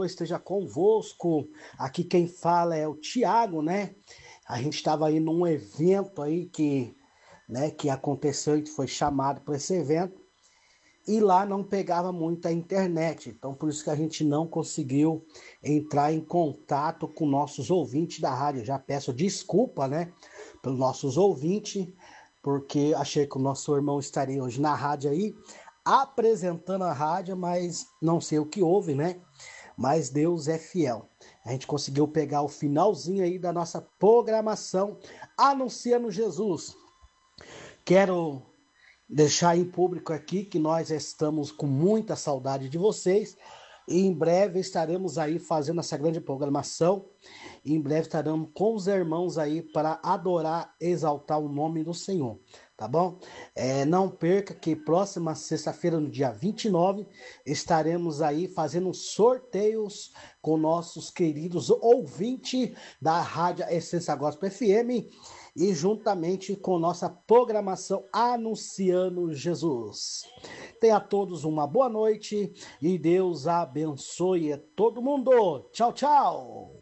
Senhor esteja convosco. Aqui quem fala é o Tiago, né? A gente estava aí num evento aí que aconteceu e foi chamado para esse evento. E lá não pegava muito a internet. Então, por isso que a gente não conseguiu entrar em contato com nossos ouvintes da rádio. Já peço desculpa, né? Pelos nossos ouvintes, porque achei que o nosso irmão estaria hoje na rádio aí, apresentando a rádio, mas não sei o que houve, né? Mas Deus é fiel. A gente conseguiu pegar o finalzinho aí da nossa programação anunciando Jesus. Quero deixar em público aqui que nós estamos com muita saudade de vocês e em breve estaremos aí fazendo essa grande programação. Em breve estaremos com os irmãos aí para adorar, exaltar o nome do Senhor, tá bom? Não perca que próxima sexta-feira, no dia 29, estaremos aí fazendo sorteios com nossos queridos ouvintes da Rádio Essência Gospel FM e juntamente com nossa programação Anunciando Jesus. Tenha a todos uma boa noite e Deus abençoe todo mundo. Tchau, tchau!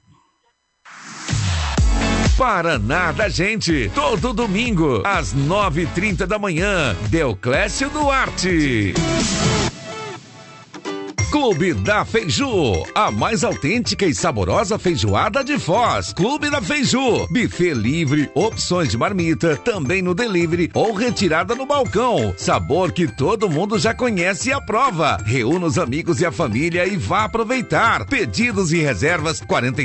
Paraná da Gente, todo domingo, às 9h30 da manhã, Deoclésio Duarte. Clube da Feiju, a mais autêntica e saborosa feijoada de Foz. Clube da Feiju, buffet livre, opções de marmita, também no delivery ou retirada no balcão. Sabor que todo mundo já conhece e aprova. Reúna os amigos e a família e vá aproveitar. Pedidos e reservas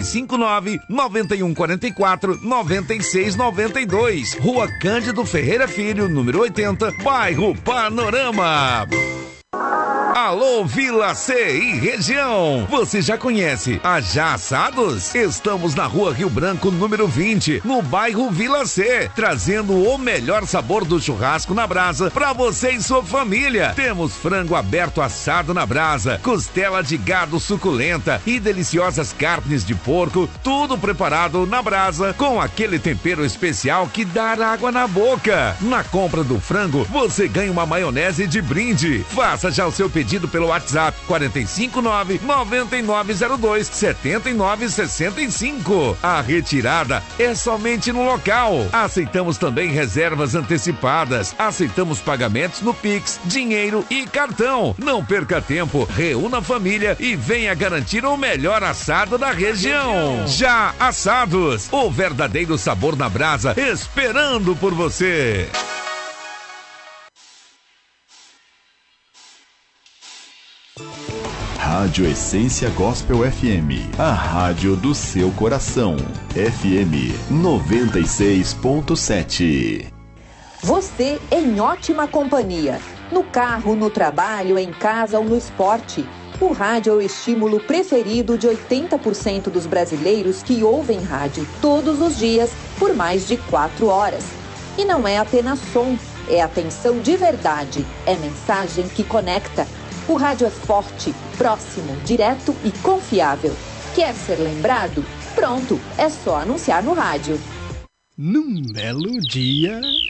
459-9144-9692. Rua Cândido Ferreira Filho, número 80, bairro Panorama. Alô Vila C e região, você já conhece a Já Assados? Estamos na Rua Rio Branco, número 20, no bairro Vila C, trazendo o melhor sabor do churrasco na brasa para você e sua família. Temos frango aberto assado na brasa, costela de gado suculenta e deliciosas carnes de porco, tudo preparado na brasa com aquele tempero especial que dá água na boca. Na compra do frango, você ganha uma maionese de brinde. Faça já o seu pedido pelo WhatsApp 459-9902-7965. A retirada é somente no local. Aceitamos também reservas antecipadas. Aceitamos pagamentos no Pix, dinheiro e cartão. Não perca tempo, reúna a família e venha garantir o melhor assado da região. Já Assados, o verdadeiro sabor na brasa, esperando por você. Rádio Essência Gospel FM, a rádio do seu coração. FM 96.7. Você em ótima companhia. No carro, no trabalho, em casa ou no esporte. O rádio é o estímulo preferido de 80% dos brasileiros que ouvem rádio todos os dias por mais de 4 horas. E não é apenas som, é atenção de verdade, é mensagem que conecta. O rádio é forte, próximo, direto e confiável. Quer ser lembrado? Pronto, é só anunciar no rádio. Num belo dia...